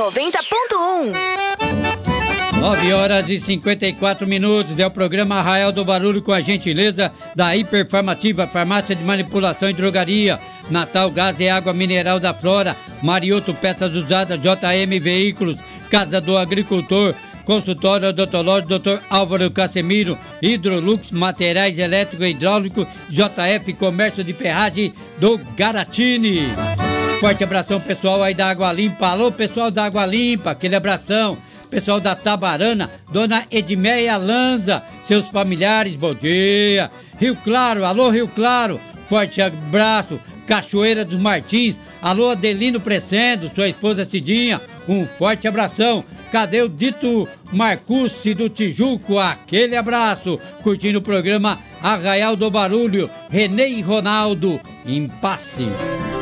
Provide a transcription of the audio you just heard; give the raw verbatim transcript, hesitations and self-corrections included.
noventa ponto um. nove horas e cinquenta e quatro minutos. É o programa Arraial do Barulho com a gentileza da Hiperfarmativa, farmácia de manipulação e drogaria. Natal Gás e Água Mineral da Flora, Marioto Peças Usadas, J M Veículos, Casa do Agricultor, Consultório Odontológico doutor Álvaro Casemiro, Hidrolux Materiais Elétrico e Hidráulico, J F Comércio de Ferragem do Garatini. Forte abração pessoal aí da Água Limpa. Alô pessoal da Água Limpa, aquele abração. Pessoal da Tabarana, Dona Edmeia Lanza, seus familiares, bom dia. Rio Claro, alô Rio Claro, forte abraço. Cachoeira dos Martins, alô Adelino Crescendo, sua esposa Cidinha, um forte abração. Cadê o dito Marcucci do Tijuco? Aquele abraço. Curtindo o programa Arraial do Barulho, Renê e Ronaldo, Impasse.